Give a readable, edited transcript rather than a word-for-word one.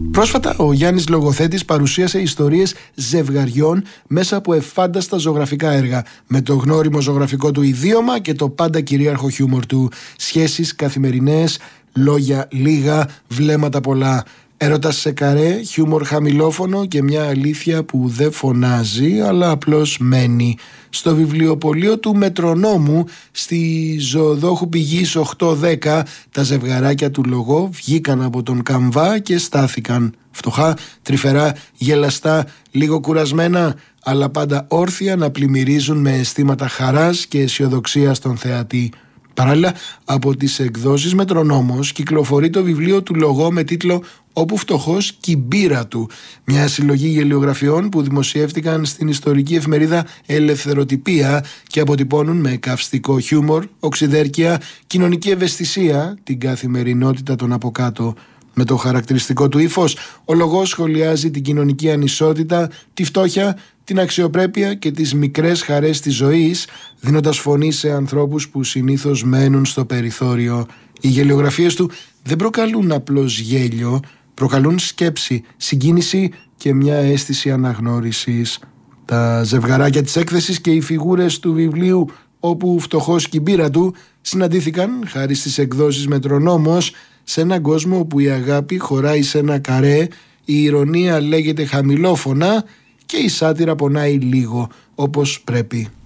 Πρόσφατα ο Γιάννης Λογοθέτης παρουσίασε ιστορίες ζευγαριών μέσα από εφάνταστα ζωγραφικά έργα, με το γνώριμο ζωγραφικό του ιδίωμα και το πάντα κυρίαρχο χιούμορ του. Σχέσεις καθημερινές, λόγια λίγα, βλέμματα πολλά. Έρωτας σε καρέ, χιούμορ χαμηλόφωνο και μια αλήθεια που δεν φωνάζει αλλά απλώς μένει. Στο βιβλιοπωλείο του Μετρονόμου στη Ζωοδόχου Πηγής 810 τα ζευγαράκια του Λογό βγήκαν από τον καμβά και στάθηκαν. Φτωχά, τρυφερά, γελαστά, λίγο κουρασμένα, αλλά πάντα όρθια να πλημμυρίζουν με αισθήματα χαράς και αισιοδοξία στον θεατή. Παράλληλα, από τις εκδόσεις Μετρονόμος κυκλοφορεί το βιβλίο του Λογό με τίτλο «Όπου φτωχός κι η μπύρα του», μια συλλογή γελιογραφιών που δημοσιεύτηκαν στην ιστορική εφημερίδα Ελευθεροτυπία και αποτυπώνουν με καυστικό χιούμορ, οξυδέρκεια, κοινωνική ευαισθησία την καθημερινότητα των από κάτω. Με το χαρακτηριστικό του ύφος, ο Λογός σχολιάζει την κοινωνική ανισότητα, τη φτώχεια, την αξιοπρέπεια και τις μικρές χαρές της ζωής, δίνοντας φωνή σε ανθρώπους που συνήθως μένουν στο περιθώριο. Οι γελιογραφίες του δεν προκαλούν απλώς γέλιο, προκαλούν σκέψη, συγκίνηση και μια αίσθηση αναγνώρισης. Τα ζευγαράκια της έκθεσης και οι φιγούρες του βιβλίου «Όπου φτωχός κι η μπύρα του» συναντήθηκαν, χάρη στις εκδόσεις Μετρονόμος, σε έναν κόσμο όπου η αγάπη χωράει σε ένα καρέ, η ηρωνία λέγεται χαμηλόφωνα και η σάτυρα πονάει λίγο, όπως πρέπει.